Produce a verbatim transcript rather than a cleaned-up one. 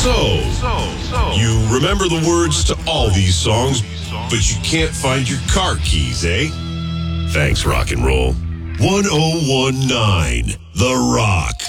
So, you remember the words to all these songs, but you can't find your car keys, eh? Thanks, rock and roll. one oh one nine The Rock.